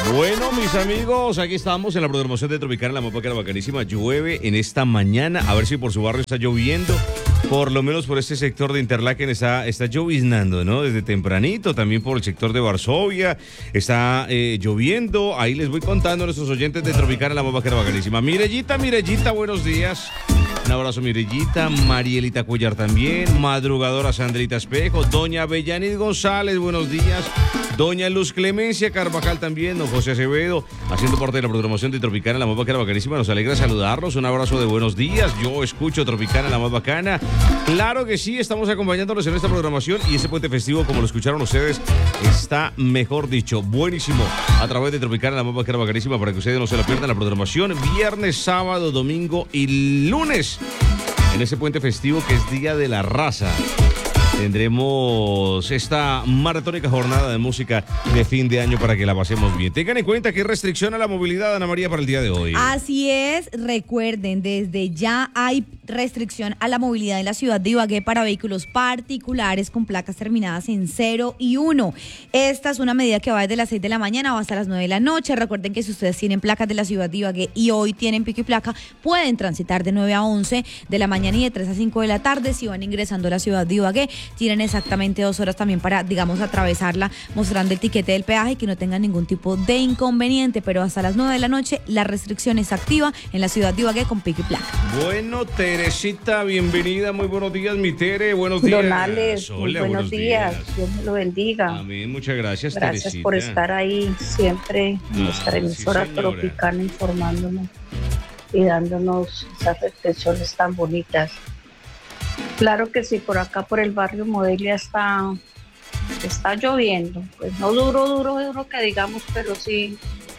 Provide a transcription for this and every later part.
Bueno, mis amigos, aquí estamos en la programación de Tropicana, la Mapa bacanísima. Llueve en esta mañana, a ver si por su barrio está lloviendo. Por lo menos por este sector de Interlaken está lloviznando, ¿no? Desde tempranito, también por el sector de Varsovia está lloviendo. Ahí les voy contando a nuestros oyentes de Tropicana, la Mapa bacanísima. Mirellita, buenos días. Un abrazo, Mirellita. Marielita Cuellar también. Madrugadora Sandrita Espejo. Doña Avellanid González, buenos días. Doña Luz Clemencia Carvajal también. Don José Acevedo, haciendo parte de la programación de Tropicana, la más bacana, bacanísima. Nos alegra saludarlos. Un abrazo de buenos días. Yo escucho Tropicana, la más bacana. Claro que sí, estamos acompañándolos en esta programación y ese puente festivo, como lo escucharon ustedes, está, mejor dicho, buenísimo a través de Tropicana, la más bacana, bacanísima, para que ustedes no se la pierdan la programación viernes, sábado, domingo y lunes en ese puente festivo que es Día de la Raza. Tendremos esta maratónica jornada de música de fin de año para que la pasemos bien. Tengan en cuenta que hay restricción a la movilidad, Ana María, para el día de hoy. Así es, recuerden, desde ya hay restricción a la movilidad en la ciudad de Ibagué para vehículos particulares con placas terminadas en 0 y 1. Esta es una medida que va desde las 6 de la mañana o hasta las 9 de la noche. Recuerden que si ustedes tienen placas de la ciudad de Ibagué y hoy tienen pico y placa, pueden transitar de 9 a 11 de la mañana y de 3 a 5 de la tarde. Si van ingresando a la ciudad de Ibagué, tienen exactamente 2 horas también para, digamos, atravesarla mostrando el tiquete del peaje y que no tengan ningún tipo de inconveniente, pero hasta las 9 de la noche la restricción es activa en la ciudad de Ibagué con pico y placa. Bueno, Teresita, bienvenida, muy buenos días, mi Tere, buenos días. Don Alex, Hola, buenos días, Dios me lo bendiga. Amén, muchas gracias, Gracias Teresita. por estar ahí siempre en nuestra emisora sí, Tropicana, informándonos y dándonos esas reflexiones tan bonitas. Claro que sí, por acá por el barrio Modelia está lloviendo, pues no duro que digamos, pero sí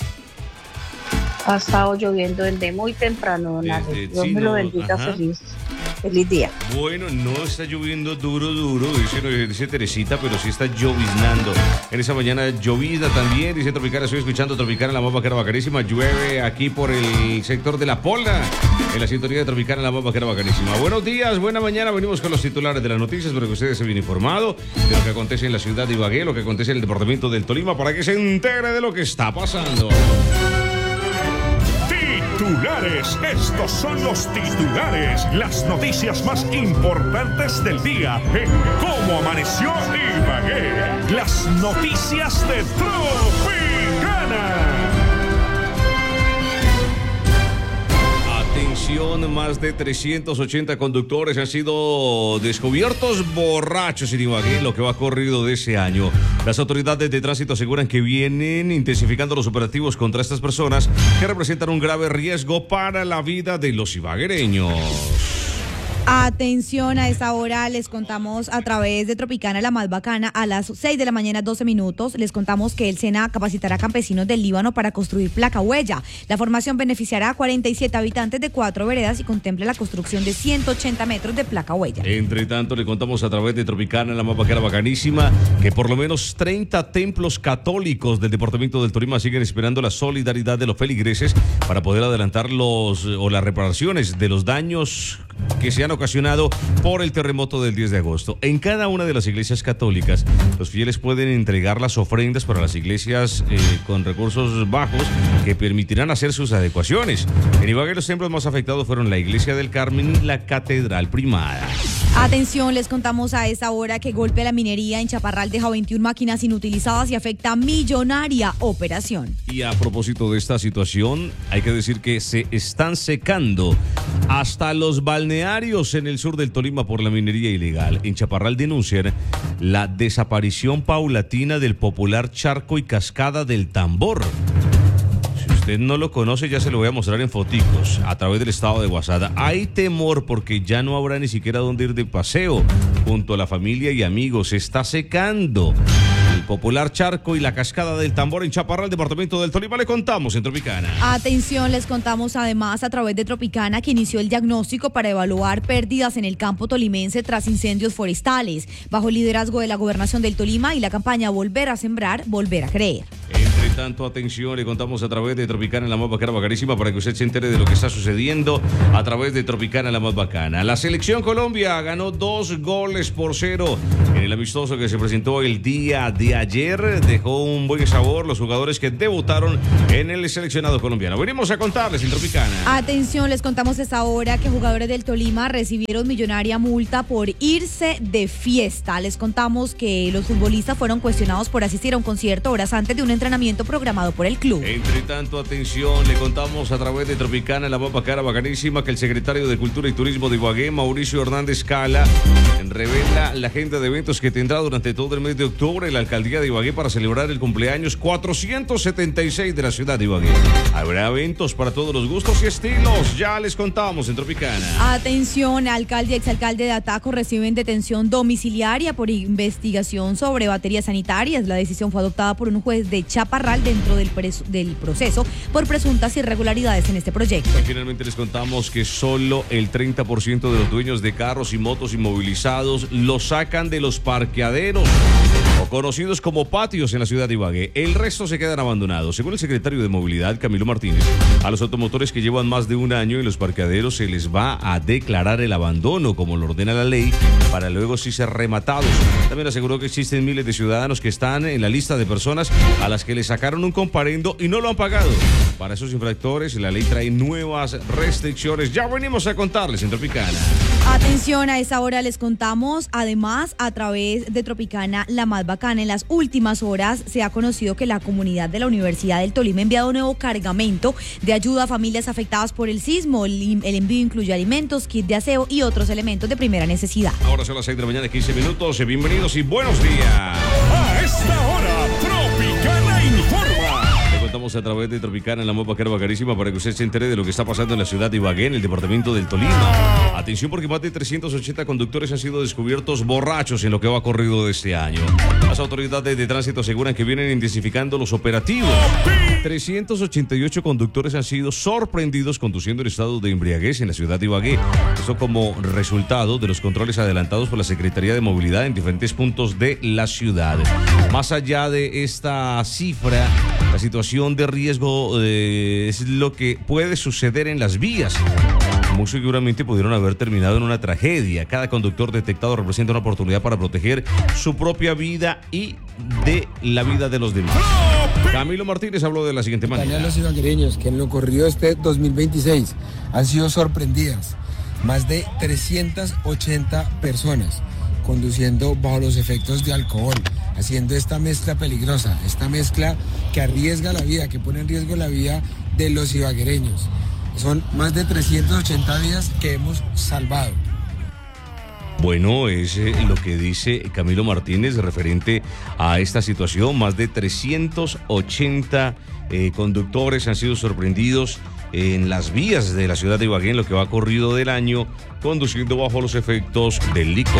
ha estado lloviendo desde muy temprano, don Alex. Dios me lo bendiga, feliz día. Bueno, no está lloviendo duro, dice Teresita, pero sí está lloviznando. En esa mañana llovizna también, dice Tropicana, estoy escuchando Tropicana, la más bacana, bacanísima. Llueve aquí por el sector de La Pola, en la sintonía de Tropicana, la más bacana, bacanísima. Buenos días, buena mañana, venimos con los titulares de las noticias para que ustedes se bien informados de lo que acontece en la ciudad de Ibagué, lo que acontece en el departamento del Tolima, para que se entere de lo que está pasando. Titulares, estos son los titulares, las noticias más importantes del día en Cómo Amaneció Ibagué, las noticias de Tropicana. Atención, más de 380 conductores han sido descubiertos borrachos en Ibagué, lo que va corrido de ese año. Las autoridades de tránsito aseguran que vienen intensificando los operativos contra estas personas que representan un grave riesgo para la vida de los ibaguereños. Atención, a esta hora les contamos a través de Tropicana, la más bacana, a las 6 de la mañana, 12 minutos, les contamos que el SENA capacitará a campesinos del Líbano para construir placa huella. La formación beneficiará a 47 habitantes de 4 veredas y contempla la construcción de 180 metros de placa huella. Entre tanto, le contamos a través de Tropicana, la más bacana, bacanísima, que por lo menos 30 templos católicos del departamento del Tolima siguen esperando la solidaridad de los feligreses para poder adelantar las reparaciones de los daños que se han ocasionado por el terremoto del 10 de agosto. En cada una de las iglesias católicas, los fieles pueden entregar las ofrendas para las iglesias con recursos bajos que permitirán hacer sus adecuaciones. En Ibagué, los templos más afectados fueron la Iglesia del Carmen y la Catedral Primada. Atención, les contamos a esta hora que golpe a la minería en Chaparral deja 21 máquinas inutilizadas y afecta millonaria operación. Y a propósito de esta situación, hay que decir que se están secando hasta los balnearios en el sur del Tolima por la minería ilegal. En Chaparral denuncian la desaparición paulatina del popular charco y cascada del Tambor. Si usted no lo conoce, ya se lo voy a mostrar en foticos a través del estado de WhatsApp. Hay temor porque ya no habrá ni siquiera dónde ir de paseo junto a la familia y amigos. Se está secando el popular charco y la cascada del Tambor en Chaparral, departamento del Tolima. Le contamos en Tropicana. Atención, les contamos además a través de Tropicana que inició el diagnóstico para evaluar pérdidas en el campo tolimense tras incendios forestales, bajo el liderazgo de la Gobernación del Tolima y la campaña Volver a Sembrar, Volver a Creer. Entre Entre tanto, atención, le contamos a través de Tropicana, la más bacana, bacanísima, para que usted se entere de lo que está sucediendo a través de Tropicana, la más bacana. La selección Colombia ganó 2-0 en el amistoso que se presentó el día de ayer. Dejó un buen sabor los jugadores que debutaron en el seleccionado colombiano. Venimos a contarles en Tropicana. Atención, les contamos a esta hora que jugadores del Tolima recibieron millonaria multa por irse de fiesta. Les contamos que los futbolistas fueron cuestionados por asistir a un concierto horas antes de un entrenamiento programado por el club. Entre tanto, atención, le contamos a través de Tropicana, la más bacana, bacanísima, que el secretario de Cultura y Turismo de Ibagué, Mauricio Hernández Cala, revela la agenda de eventos que tendrá durante todo el mes de octubre la alcaldía de Ibagué para celebrar el cumpleaños 476 de la ciudad de Ibagué. Habrá eventos para todos los gustos y estilos. Ya les contamos en Tropicana. Atención, alcalde y exalcalde de Ataco reciben detención domiciliaria por investigación sobre baterías sanitarias. La decisión fue adoptada por un juez de Chaparral dentro del proceso por presuntas irregularidades en este proyecto. Y finalmente les contamos que solo el 30% de los dueños de carros y motos inmovilizados los sacan de los parqueaderos, o conocidos como patios en la ciudad de Ibagué. El resto se quedan abandonados. Según el secretario de Movilidad, Camilo Martínez, a los automotores que llevan más de un año en los parqueaderos se les va a declarar el abandono, como lo ordena la ley, para luego sí ser rematados. También aseguró que existen miles de ciudadanos que están en la lista de personas a las que le sacaron un comparendo y no lo han pagado. Para esos infractores, la ley trae nuevas restricciones. Ya venimos a contarles en Tropicana. Atención, a esa hora les contamos, además, a través de Tropicana, la más bacana, en las últimas horas se ha conocido que la comunidad de la Universidad del Tolima ha enviado un nuevo cargamento de ayuda a familias afectadas por el sismo. El envío incluye alimentos, kit de aseo y otros elementos de primera necesidad. Ahora son las 6 de la mañana, 15 minutos. Bienvenidos y buenos días. A esta hora, Tropicana informa. Contamos a través de Tropicana, la más bacana, bacanísima, para que usted se entere de lo que está pasando en la ciudad de Ibagué, en el departamento del Tolima. Atención, porque más de 380 conductores han sido descubiertos borrachos en lo que va corrido de este año. Las autoridades de tránsito aseguran que vienen intensificando los operativos. 388 conductores han sido sorprendidos conduciendo en estado de embriaguez en la ciudad de Ibagué. Esto como resultado de los controles adelantados por la Secretaría de Movilidad en diferentes puntos de la ciudad. Más allá de esta cifra, la situación de riesgo es lo que puede suceder en las vías. Muy seguramente pudieron haber terminado en una tragedia. Cada conductor detectado representa una oportunidad para proteger su propia vida y de la vida de los demás. Camilo Martínez habló de la siguiente manera. Los ibaguereños que en lo corrido este 2026 han sido sorprendidas. Más de 380 personas conduciendo bajo los efectos de alcohol, haciendo esta mezcla peligrosa, esta mezcla que arriesga la vida, que pone en riesgo la vida de los ibaguereños. Son más de 380 vidas que hemos salvado. Bueno, es lo que dice Camilo Martínez referente a esta situación. Más de 380 conductores han sido sorprendidos en las vías de la ciudad de Ibagué en lo que va corrido del año, conduciendo bajo los efectos del licor.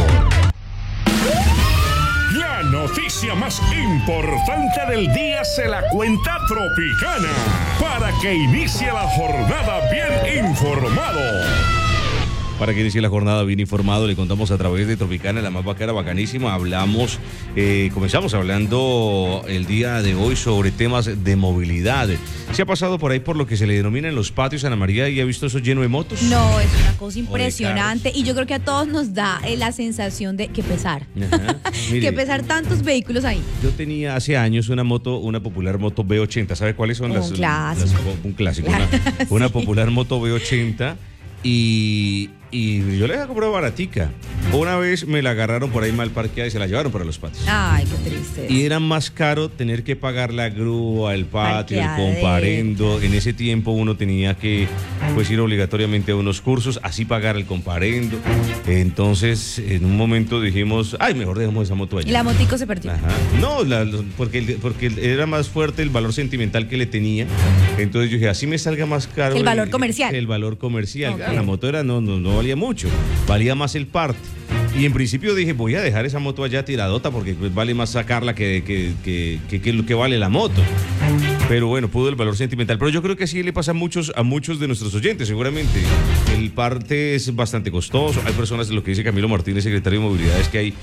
La noticia más importante del día se la cuenta Tropicana, para que inicie la jornada bien informado. Para que inicie la jornada bien informado, le contamos a través de Tropicana, la más bacana, bacanísima. Comenzamos hablando el día de hoy sobre temas de movilidad. ¿Se ha pasado por ahí por lo que se le denominan los patios Ana María y ha visto eso lleno de motos? No, es una cosa impresionante y yo creo que a todos nos da la sensación de que pesar. Ajá, mire, que pesar tantos vehículos ahí. Yo tenía hace años una popular moto V80. ¿Sabe cuáles son las? Un clásico. Una popular moto V80 y yo la compré baratica. Una vez me la agarraron por ahí mal parqueada y se la llevaron para los patios. Ay, qué triste. Y era más caro tener que pagar la grúa, el patio, el comparendo. En ese tiempo uno tenía que ir obligatoriamente a unos cursos, así pagar el comparendo. Entonces, en un momento dijimos, mejor dejamos esa moto allá. Y la motico se perdió. Ajá. No, porque era más fuerte el valor sentimental que le tenía. Entonces yo dije, así me salga más caro. El valor comercial. El valor comercial. Okay. La moto no valía mucho, valía más el parte. Y en principio dije, voy a dejar esa moto allá tiradota porque pues, vale más sacarla que lo que vale la moto. Pero bueno, pudo el valor sentimental. Pero yo creo que así le pasa a muchos de nuestros oyentes, seguramente. El parte es bastante costoso. Hay personas, lo que dice Camilo Martínez, secretario de Movilidad, es que hay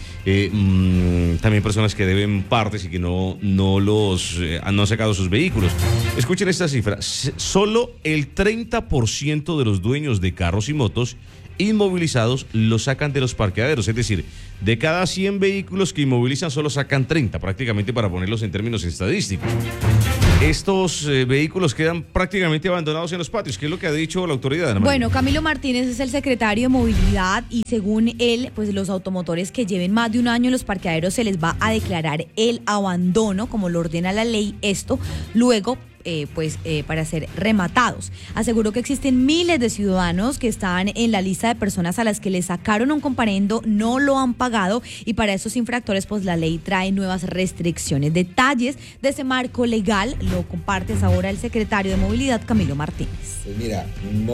también personas que deben partes y que no han sacado sus vehículos. Escuchen esta cifra. Solo el 30% de los dueños de carros y motos inmovilizados los sacan de los parqueaderos, es decir, de cada 100 vehículos que inmovilizan solo sacan 30, prácticamente para ponerlos en términos estadísticos. Estos vehículos quedan prácticamente abandonados en los patios. ¿Qué es lo que ha dicho la autoridad, Ana María? Bueno, Camilo Martínez es el secretario de Movilidad y según él, pues los automotores que lleven más de un año en los parqueaderos se les va a declarar el abandono, como lo ordena la ley, esto luego para ser rematados. Aseguró que existen miles de ciudadanos que están en la lista de personas a las que les sacaron un comparendo, no lo han pagado y para esos infractores pues la ley trae nuevas restricciones. Detalles de ese marco legal lo compartes ahora el secretario de Movilidad, Camilo Martínez. Pues mira,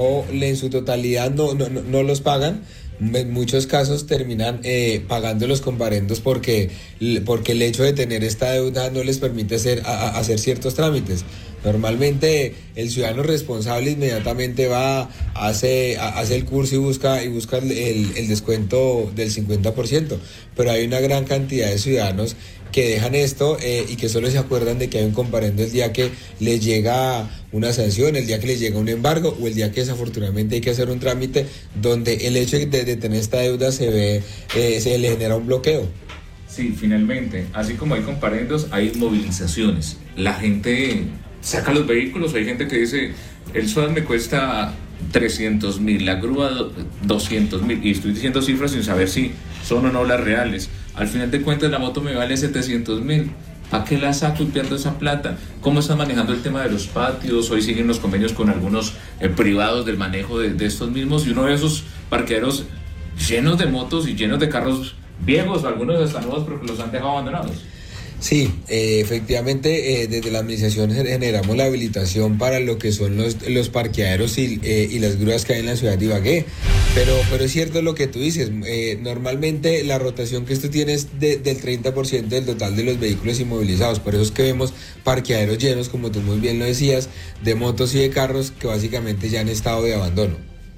en su totalidad no los pagan. En muchos casos terminan pagando los comparendos porque el hecho de tener esta deuda no les permite hacer ciertos trámites. Normalmente el ciudadano responsable inmediatamente va, hace el curso y busca el descuento del 50%, pero hay una gran cantidad de ciudadanos que dejan esto y que solo se acuerdan de que hay un comparendo el día que les llega una sanción, el día que les llega un embargo o el día que desafortunadamente hay que hacer un trámite donde el hecho de tener esta deuda se le genera un bloqueo. Sí, finalmente, así como hay comparendos, hay movilizaciones. La gente saca los vehículos, hay gente que dice, el SOAT me cuesta 300.000, la grúa 200.000, y estoy diciendo cifras sin saber si son o no las reales. Al final de cuentas la moto me vale 700.000. ¿A qué la saco y pierdo esa plata? ¿Cómo están manejando el tema de los patios? Hoy siguen los convenios con algunos privados del manejo de estos mismos, y uno ve esos parqueaderos llenos de motos y llenos de carros viejos, algunos hasta nuevos, pero que los han dejado abandonados. Sí, efectivamente, desde la administración generamos la habilitación para lo que son los parqueaderos y las grúas que hay en la ciudad de Ibagué, pero es cierto lo que tú dices, normalmente la rotación que esto tiene es del 30% del total de los vehículos inmovilizados, por eso es que vemos parqueaderos llenos, como tú muy bien lo decías, de motos y de carros que básicamente ya han estado de abandono.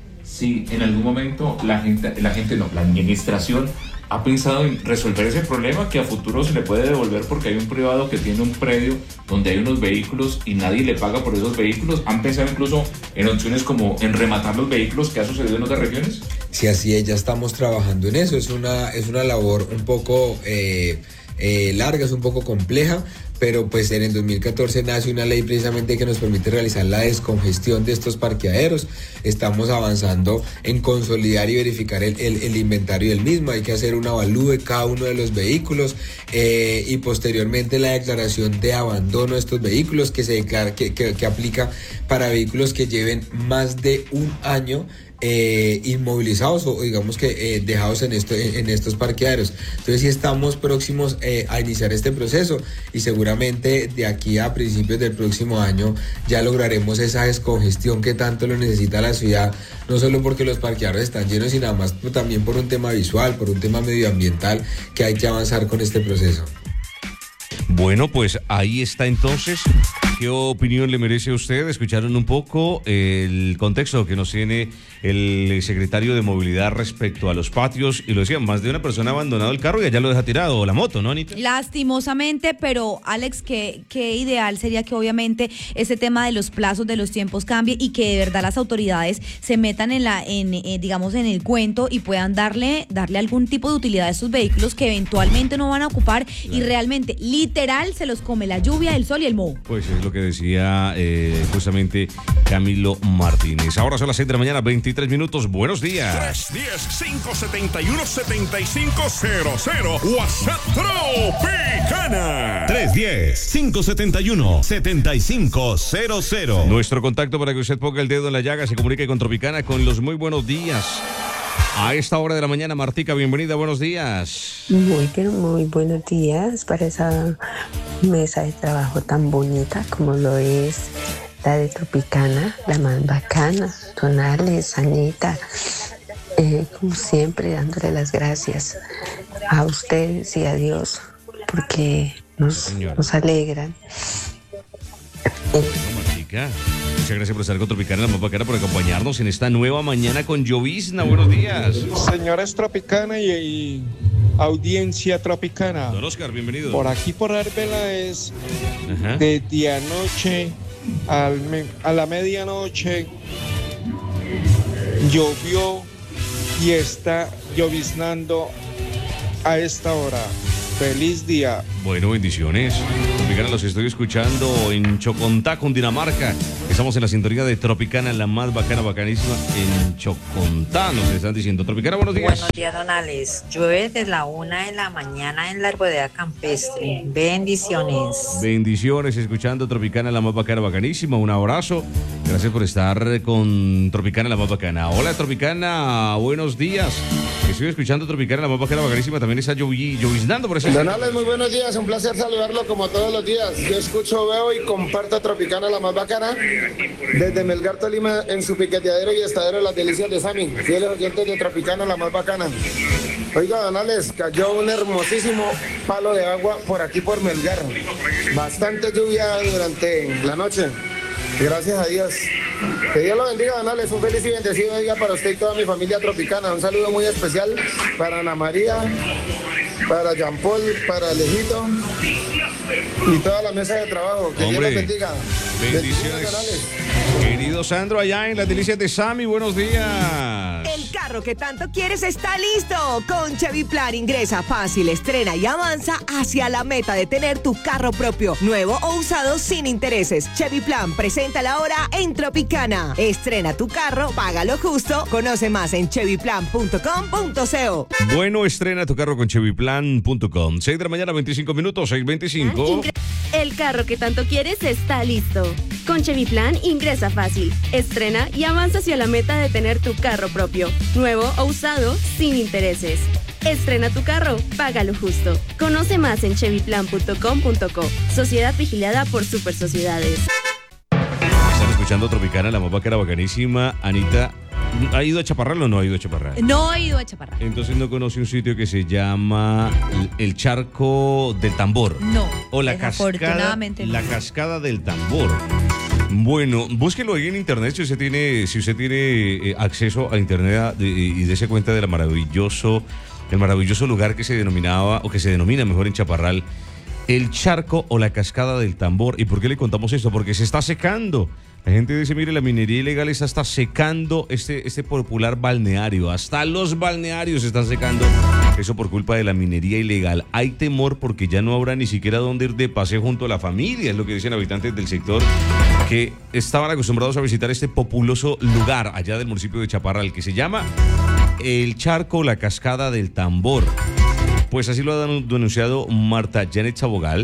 Sí, en algún momento la administración ha pensado en resolver ese problema que a futuro se le puede devolver porque hay un privado que tiene un predio donde hay unos vehículos y nadie le paga por esos vehículos. ¿Han pensado incluso en opciones como en rematar los vehículos que ha sucedido en otras regiones? Sí, así es, ya estamos trabajando en eso. Es una labor un poco larga, es un poco compleja, pero pues en el 2014 nace una ley precisamente que nos permite realizar la descongestión de estos parqueaderos. Estamos avanzando en consolidar y verificar el inventario del mismo. Hay que hacer un avalúo de cada uno de los vehículos y posteriormente la declaración de abandono de estos vehículos que se declara que aplica para vehículos que lleven más de un año inmovilizados o digamos que dejados en estos parqueaderos. Entonces sí estamos próximos a iniciar este proceso y seguramente de aquí a principios del próximo año ya lograremos esa descongestión que tanto lo necesita la ciudad, no solo porque los parqueaderos están llenos, sino además también por un tema visual, por un tema medioambiental que hay que avanzar con este proceso. Bueno, pues ahí está entonces. ¿Qué opinión le merece a usted? Escucharon un poco el contexto que nos tiene el secretario de Movilidad respecto a los patios y lo decía, más de una persona ha abandonado el carro y allá lo deja tirado, o la moto, ¿no, Anita? Lastimosamente, pero Alex, qué ideal sería que obviamente ese tema de los plazos, de los tiempos cambie y que de verdad las autoridades se metan digamos en el cuento y puedan darle algún tipo de utilidad a estos vehículos que eventualmente no van a ocupar. Claro. Y realmente, literal, se los come la lluvia, el sol y el moho. Pues es lo que decía justamente Camilo Martínez. Ahora son las 6 de la mañana, 23 minutos. Buenos días. 310-571-7500. WhatsApp Tropicana. 310-571-7500. Nuestro contacto para que usted ponga el dedo en la llaga, se comunique con Tropicana con los muy buenos días. A esta hora de la mañana, Martica, bienvenida, buenos días. Muy buenos días para esa mesa de trabajo tan bonita como lo es la de Tropicana, la más bacana, Tonales, Anita, como siempre, dándole las gracias a ustedes y a Dios, porque nos alegran. Martica, muchas gracias por estar con Tropicana, la más bacana, por acompañarnos en esta nueva mañana con llovizna. Buenos días. Señores Tropicana y audiencia tropicana. Don Oscar, bienvenido. Por aquí por Arbela es de anoche a la medianoche llovió y está lloviznando a esta hora. Feliz día. Bueno, bendiciones. Tropicana, los estoy escuchando en Chocontá, Cundinamarca. Estamos en la sintonía de Tropicana, la más bacana, bacanísima en Chocontá. Nos están diciendo, Tropicana, buenos días. Buenos días, don Alex. Llueve desde la 1 de la mañana en la Arboleda Campestre. Bendiciones. Bendiciones, escuchando Tropicana, la más bacana, bacanísima. Un abrazo. Gracias por estar con Tropicana, la más bacana. Hola, Tropicana, buenos días. Estoy escuchando Tropicana, la más bacana, bacanísima. También está lloviznando por ese. Don Alex, muy buenos días. Un placer saludarlo como todos los días. Yo escucho, veo y comparto Tropicana, la más bacana, desde Melgar, Tolima, en su piqueteadero y estadero Las Delicias de Sami. Fieles oyentes de Tropicana, la más bacana. Oiga, don Alex, cayó un hermosísimo palo de agua por aquí por Melgar. Bastante lluvia durante la noche. Gracias a Dios. Que Dios lo bendiga, don Alex. Un feliz y bendecido día para usted y toda mi familia tropicana. Un saludo muy especial para Ana María, para Jean Paul, para Alejito y toda la mesa de trabajo. Que Dios los bendiga. Bendiciones. Querido Sandro, allá en Las Delicias de Sami, buenos días. El carro que tanto quieres está listo. Con Chevy Plan ingresa fácil, estrena y avanza hacia la meta de tener tu carro propio, nuevo o usado sin intereses. Chevy Plan presenta la hora en Tropicana. Estrena tu carro, págalo justo. Conoce más en chevyplan.com.co. Bueno, estrena tu carro con chevyplan.com. 6 de la mañana, 25 minutos, 6:25. El carro que tanto quieres está listo. Con Chevy Plan ingresa fácil, estrena y avanza hacia la meta de tener tu carro propio, nuevo o usado, sin intereses. Estrena tu carro, págalo justo. Conoce más en chevyplan.com.co. Sociedad vigilada por Super Sociedades. Están escuchando Tropicana, la más bacana, bacanísima. Anita, ¿ha ido a Chaparral o no ha ido a Chaparral? No he ido a Chaparral. Entonces no conoce un sitio que se llama el Charco del Tambor. No, o la desafortunadamente cascada, no. la cascada del Tambor. Bueno, búsquelo ahí en internet si usted tiene acceso a internet y dése cuenta del maravilloso lugar que se denominaba, o que se denomina mejor en Chaparral, el Charco o la Cascada del Tambor. ¿Y por qué le contamos esto? Porque se está secando. La gente dice, mire, la minería ilegal está secando este popular balneario. Hasta los balnearios se están secando. Eso por culpa de la minería ilegal. Hay temor porque ya no habrá ni siquiera dónde ir de paseo junto a la familia, es lo que dicen habitantes del sector, que estaban acostumbrados a visitar este populoso lugar allá del municipio de Chaparral, que se llama el Charco, la Cascada del Tambor. Pues así lo ha denunciado Marta Janet Sabogal.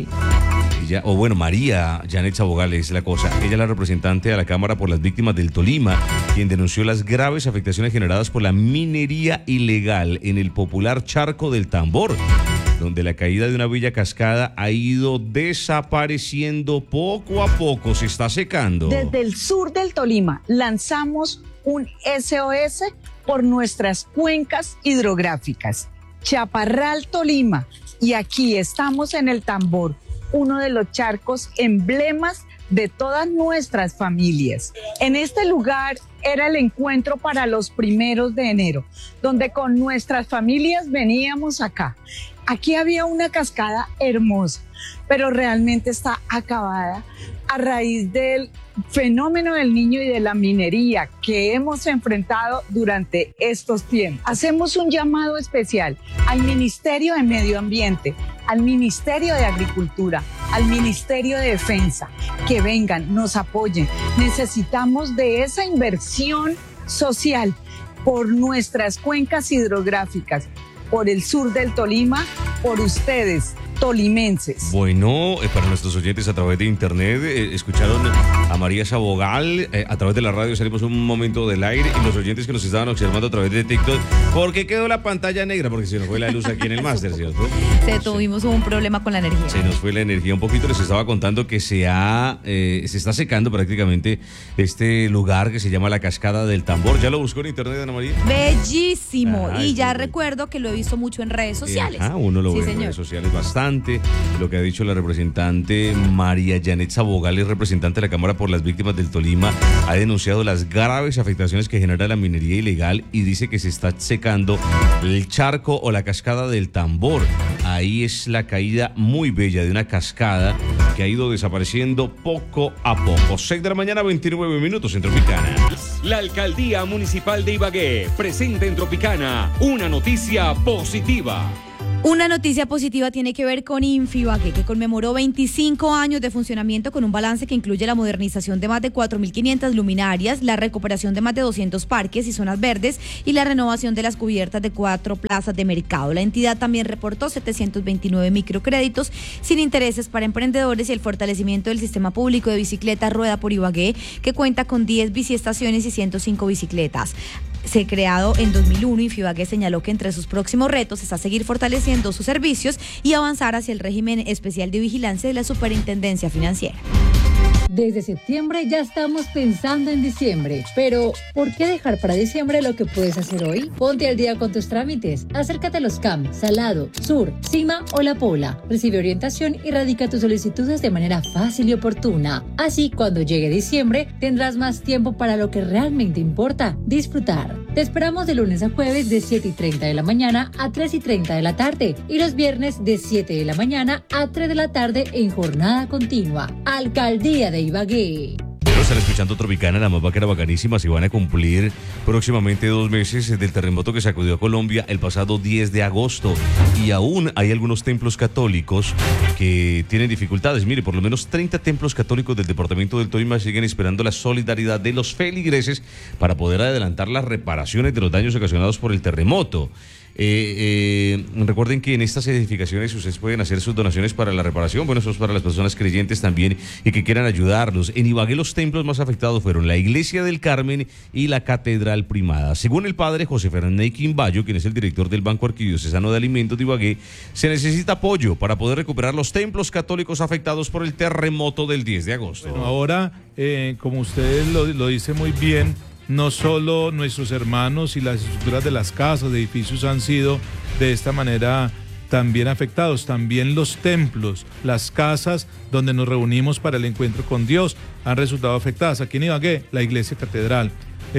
María Janet Sabogal es la cosa. Ella es la representante a la Cámara por las Víctimas del Tolima, quien denunció las graves afectaciones generadas por la minería ilegal en el popular Charco del Tambor, donde la caída de una bella cascada ha ido desapareciendo poco a poco, se está secando. Desde el sur del Tolima lanzamos un SOS por nuestras cuencas hidrográficas. Chaparral, Tolima, y aquí estamos en el Tambor, uno de los charcos emblemas de todas nuestras familias. En este lugar era el encuentro para los 1 de enero, donde con nuestras familias veníamos acá. Aquí había una cascada hermosa, pero realmente está acabada a raíz del fenómeno del Niño y de la minería que hemos enfrentado durante estos tiempos. Hacemos un llamado especial al Ministerio de Medio Ambiente, al Ministerio de Agricultura, al Ministerio de Defensa, que vengan, nos apoyen. Necesitamos de esa inversión social por nuestras cuencas hidrográficas, por el sur del Tolima, por ustedes, tolimenses. Bueno, para nuestros oyentes a través de internet, escucharon a María Sabogal, a través de la radio salimos un momento del aire, y los oyentes que nos estaban observando a través de TikTok, ¿por qué quedó la pantalla negra? Porque se nos fue la luz aquí en el máster, ¿cierto? Tuvimos un problema con la energía. Se nos fue la energía un poquito. Les estaba contando que se está secando prácticamente este lugar que se llama la Cascada del Tambor. ¿Ya lo buscó en internet, Ana María? Bellísimo. Y ya recuerdo que lo he visto mucho en redes sociales. Uno lo ve en redes sociales bastante. Lo que ha dicho la representante María Janet Sabogal, es representante de la Cámara por las Víctimas del Tolima, ha denunciado las graves afectaciones que genera la minería ilegal y dice que se está secando el charco o la Cascada del Tambor. Ahí es la caída muy bella de una cascada que ha ido desapareciendo poco a poco. 6 de la mañana, 29 minutos en Tropicana. La Alcaldía Municipal de Ibagué presenta en Tropicana una noticia positiva. Una noticia positiva tiene que ver con Infibagué, que conmemoró 25 años de funcionamiento con un balance que incluye la modernización de más de 4.500 luminarias, la recuperación de más de 200 parques y zonas verdes y la renovación de las cubiertas de 4 plazas de mercado. La entidad también reportó 729 microcréditos sin intereses para emprendedores y el fortalecimiento del sistema público de bicicleta Rueda por Ibagué, que cuenta con 10 biciestaciones y 105 bicicletas. Creado en 2001, Infibagué señaló que entre sus próximos retos está seguir fortaleciendo sus servicios y avanzar hacia el régimen especial de vigilancia de la Superintendencia Financiera. Desde septiembre ya estamos pensando en diciembre, pero ¿por qué dejar para diciembre lo que puedes hacer hoy? Ponte al día con tus trámites. Acércate a los CAM, Salado, Sur, Cima o La Pola. Recibe orientación y radica tus solicitudes de manera fácil y oportuna. Así, cuando llegue diciembre, tendrás más tiempo para lo que realmente importa, disfrutar. Te esperamos de lunes a jueves de 7:30 de la mañana a 3:30 de la tarde y los viernes de 7 de la mañana a 3 de la tarde en jornada continua. Alcaldía de Ibagué. Están escuchando Tropicana, la más bacana, bacanísima. Se van a cumplir próximamente 2 meses del terremoto que sacudió a Colombia el pasado 10 de agosto. Y aún hay algunos templos católicos que tienen dificultades. Mire, por lo menos 30 templos católicos del departamento del Tolima siguen esperando la solidaridad de los feligreses para poder adelantar las reparaciones de los daños ocasionados por el terremoto. Recuerden que en estas edificaciones ustedes pueden hacer sus donaciones para la reparación. Bueno, eso es para las personas creyentes también y que quieran ayudarlos. En Ibagué los templos más afectados fueron la Iglesia del Carmen y la Catedral Primada. Según el padre José Fernández Quimbayo, quien es el director del Banco Arquidiocesano de Alimentos de Ibagué, se necesita apoyo para poder recuperar los templos católicos afectados por el terremoto del 10 de agosto. Bueno, ahora, como ustedes lo dicen muy bien, no solo nuestros hermanos y las estructuras de las casas, de edificios han sido de esta manera también afectados, también los templos, las casas donde nos reunimos para el encuentro con Dios han resultado afectadas. Aquí en Ibagué, la iglesia catedral,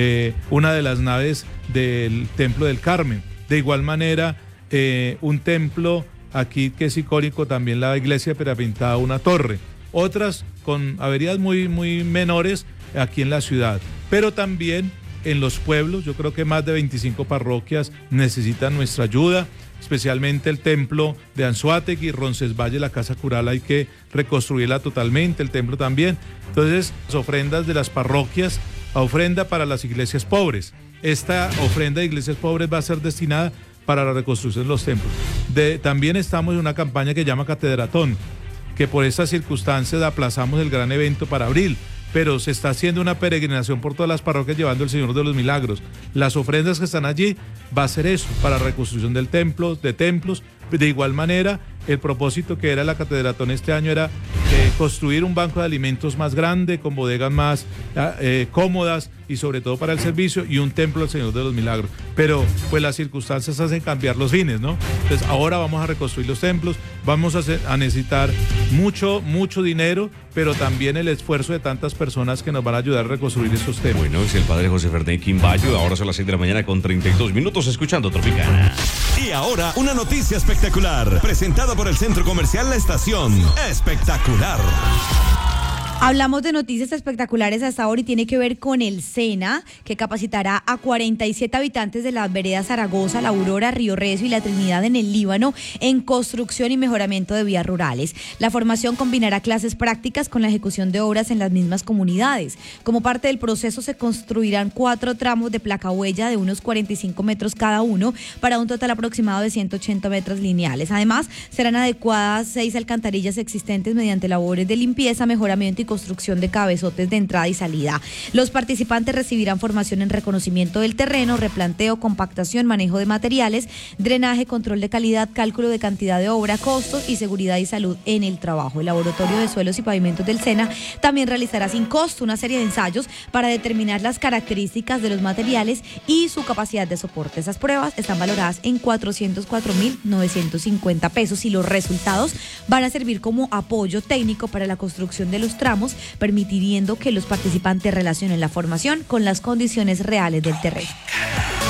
una de las naves del Templo del Carmen. De igual manera, un templo aquí que es icónico, también la iglesia Perapintada, una torre. Otras con averías muy menores aquí en la ciudad, pero también en los pueblos. Yo creo que más de 25 parroquias necesitan nuestra ayuda, especialmente el templo de Anzoátegui, Roncesvalles, la Casa Cural, hay que reconstruirla totalmente, el templo también. Entonces, las ofrendas de las parroquias, ofrenda para las iglesias pobres. Esta ofrenda de iglesias pobres va a ser destinada para la reconstrucción de los templos. También estamos en una campaña que llama Catedratón, que por estas circunstancias aplazamos el gran evento para abril, pero se está haciendo una peregrinación por todas las parroquias llevando el Señor de los Milagros. Las ofrendas que están allí va a ser eso, para reconstrucción del templo, de templos. De igual manera, el propósito que era la Catedratón este año era construir un banco de alimentos más grande, con bodegas más cómodas y sobre todo para el servicio, y un templo del Señor de los Milagros. Pero pues las circunstancias hacen cambiar los fines, ¿no? Entonces ahora vamos a reconstruir los templos, vamos a necesitar mucho dinero, pero también el esfuerzo de tantas personas que nos van a ayudar a reconstruir esos templos. Bueno, es el padre José Fernández Quimbayo. Ahora son las 6 de la mañana con 32 minutos escuchando Tropicana. Y ahora una noticia espectacular, presentada por el Centro Comercial La Estación. Espectacular. Hablamos de noticias espectaculares hasta ahora y tiene que ver con el SENA, que capacitará a 47 habitantes de las veredas Zaragoza, La Aurora, Río Recio y La Trinidad en el Líbano en construcción y mejoramiento de vías rurales. La formación combinará clases prácticas con la ejecución de obras en las mismas comunidades. Como parte del proceso se construirán 4 tramos de placa huella de unos 45 metros cada uno para un total aproximado de 180 metros lineales. Además, serán adecuadas 6 alcantarillas existentes mediante labores de limpieza, mejoramiento y construcción de cabezotes de entrada y salida. Los participantes recibirán formación en reconocimiento del terreno, replanteo, compactación, manejo de materiales, drenaje, control de calidad, cálculo de cantidad de obra, costos y seguridad y salud en el trabajo. El Laboratorio de Suelos y Pavimentos del SENA también realizará sin costo una serie de ensayos para determinar las características de los materiales y su capacidad de soporte. Esas pruebas están valoradas en 404.950 pesos y los resultados van a servir como apoyo técnico para la construcción de los tramos, permitiendo que los participantes relacionen la formación con las condiciones reales del terreno.